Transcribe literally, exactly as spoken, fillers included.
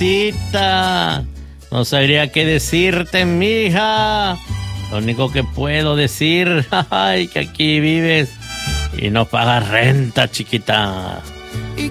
chiquitita. No sabría qué decirte, mija. Lo único que puedo decir, ay, que aquí vives y no pagas renta, chiquita.